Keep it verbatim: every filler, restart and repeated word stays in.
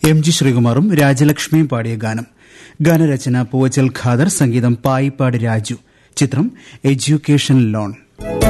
M G ശ്രീകുമാറും രാജലക്ഷ്മിയും പാടിയ ഗാനം. ഗാനരചന പൂവച്ചൽ ഖാദർ, സംഗീതം പായിപ്പാട് രാജു. ചിത്രം എഡ്യൂക്കേഷൻ ലോൺ.